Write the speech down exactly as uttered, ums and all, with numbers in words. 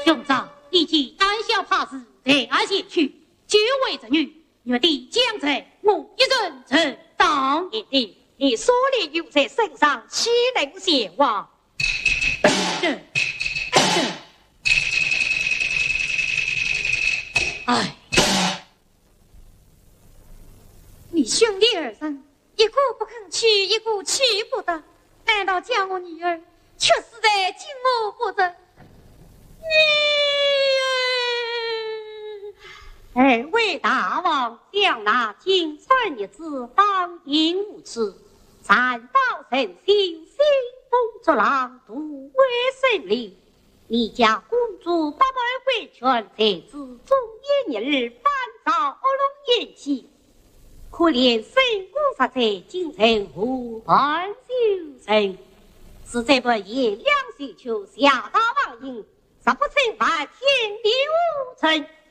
兄长，你既胆小怕事，在俺前去，就为子女，若弟将在，我一人承担。 弟弟，你所里有在身上，岂能邪往？ 这这，哎， 你兄弟二人，一个不肯去，一个去不得，难道叫我女儿却死在金屋不得？女儿，二位大王将那金山一子当应无耻，残暴成性，兴风作浪，独为胜利。你家公主八百回权，才知终夜一日半遭恶龙宴席，可怜身骨实在，京城无半修成。是这般炎凉水秋，下大王营，实不成犯天地无成。